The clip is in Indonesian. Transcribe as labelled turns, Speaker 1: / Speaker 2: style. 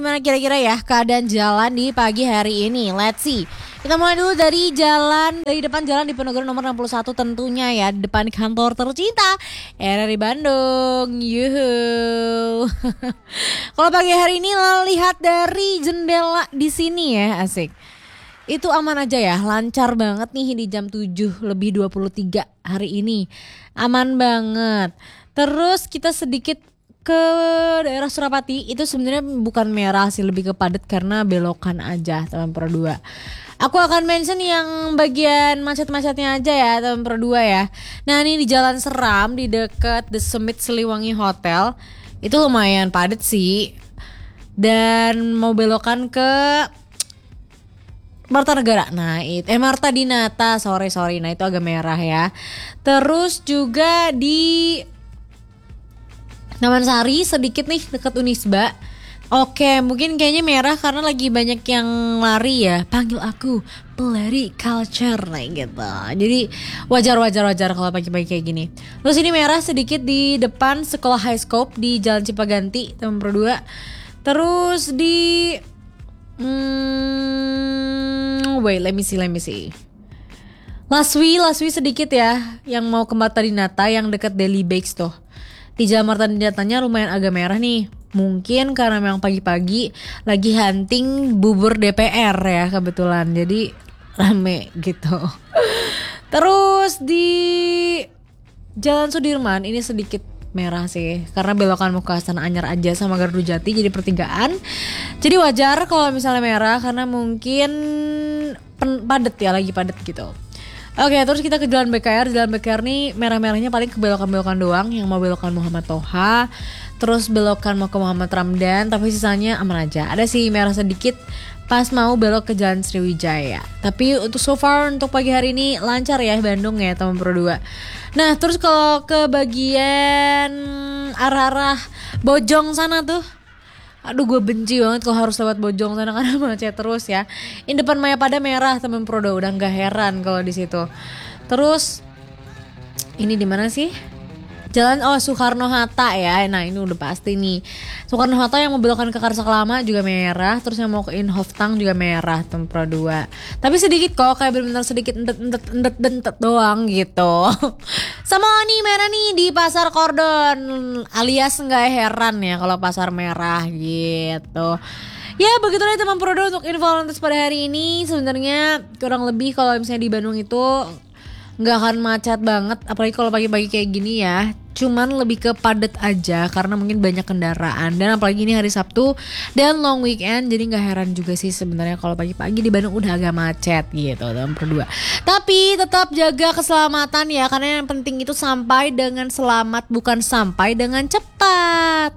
Speaker 1: gimana kira-kira ya keadaan jalan di pagi hari ini? Let's see. Kita mulai dulu dari depan jalan Diponegoro nomor 61 tentunya ya, depan kantor tercinta RRI Bandung. Yuhu. Kalau pagi hari ini lihat dari jendela di sini ya, asik. Itu aman aja ya, lancar banget nih di jam 7:23 hari ini. Aman banget. Terus kita sedikit ke daerah Surapati, itu sebenarnya bukan merah sih, lebih ke padat karena belokan aja teman Pro 2. Aku akan mention yang bagian macet-macetnya aja ya teman Pro 2 ya. Nah ini di Jalan Seram di dekat The Summit Siliwangi Hotel itu lumayan padat sih. Dan mau belokan ke Marta Negara, Marta Dinata, sorry, nah itu agak merah ya. Terus juga di Taman Sari sedikit nih dekat Unisba. Oke, mungkin kayaknya merah karena lagi banyak yang lari ya. Panggil aku pelari culture gitu. Jadi wajar kalau pagi-pagi kayak gini. Terus ini merah sedikit di depan Sekolah High Scope di Jalan Cipaganti, teman Pro 2. Terus di let me see. Laswi sedikit ya, yang mau ke Marta Dinata yang dekat Daily Bakes tuh. Di Jalan Marta Dinatanya lumayan agak merah nih. Mungkin karena memang pagi-pagi lagi hunting bubur DPR ya kebetulan. Jadi rame gitu. Terus di Jalan Sudirman ini sedikit merah sih. Karena belokan mau ke Astana Anyar aja sama Gardu Jati jadi pertigaan. Jadi wajar kalau misalnya merah karena mungkin padat ya, lagi padat gitu. Oke, terus kita ke Jalan BKR. Jalan BKR nih merah-merahnya paling ke belokan-belokan doang. Yang mau belokan Muhammad Toha, terus belokan mau ke Muhammad Ramdan, tapi sisanya aman aja. Ada sih merah sedikit pas mau belok ke Jalan Sriwijaya. Tapi untuk so far untuk pagi hari ini lancar ya Bandung ya teman Pro 2. Nah terus kalau ke bagian arah-arah Bojong sana tuh, aduh gue benci banget kalau harus lewat Bojong sana karena macet terus ya. Ini depan Mayapada merah teman Pro 2, udah nggak heran kalau di situ. Terus ini di mana sih? Jalan Soekarno-Hatta ya. Nah ini udah pasti nih. Soekarno-Hatta yang mau belokan ke Karsak Lama juga merah. Terus yang mau ke Inhoftang juga merah teman Pro 2. Tapi sedikit kok, kayak benar-benar sedikit endet doang gitu. Sama nih merah nih di Pasar Kordon, alias nggak heran ya kalau pasar merah gitu. Ya begitulah teman Pro 2 untuk info lantas pada hari ini. Sebenarnya kurang lebih kalau misalnya di Bandung itu nggak akan macet banget, apalagi kalau pagi-pagi kayak gini ya. Cuman lebih ke padat aja karena mungkin banyak kendaraan, dan apalagi ini hari Sabtu dan long weekend, jadi nggak heran juga sih sebenarnya kalau pagi-pagi di Bandung udah agak macet gitu teman Pro 2. Tapi tetap jaga keselamatan ya, karena yang penting itu sampai dengan selamat bukan sampai dengan cepat.